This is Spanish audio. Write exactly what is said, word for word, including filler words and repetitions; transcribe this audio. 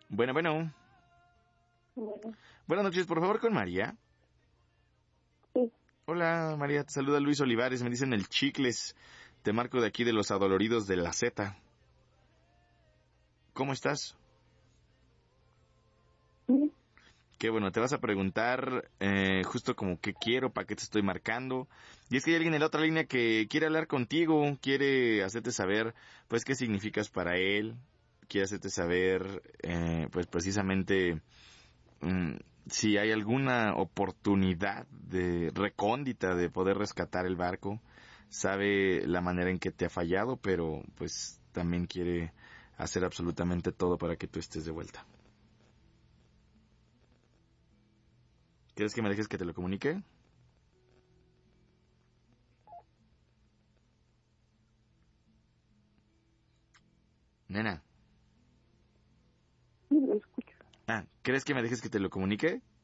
Bueno, bueno. Bueno, Buenas noches, por favor, con María. sí, Hola, María, te saluda Luis Olivares, me dicen el Chicles. Te marco de aquí de los Adoloridos de la Z. ¿Cómo estás? sí, Qué bueno, te vas a preguntar eh, justo como qué quiero, para qué te estoy marcando. Y es que hay alguien en la otra línea que quiere hablar contigo, quiere hacerte saber, pues, qué significas para él, quiere hacerte saber, eh, pues, precisamente, mm, si hay alguna oportunidad de recóndita de poder rescatar el barco. Sabe la manera en que te ha fallado, pero, pues, también quiere hacer absolutamente todo para que tú estés de vuelta. ¿Quieres que me dejes que te lo comunique? Nena. sí, lo escucho. Ah, ¿crees que me dejes que te lo comunique?